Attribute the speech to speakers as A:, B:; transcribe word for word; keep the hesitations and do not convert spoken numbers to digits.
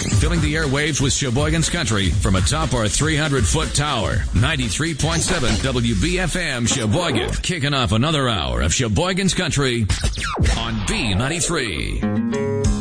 A: Filling the airwaves with Sheboygan's Country from atop our three hundred foot tower. ninety-three point seven W B F M Sheboygan. Kicking off another hour of Sheboygan's Country on B ninety-three.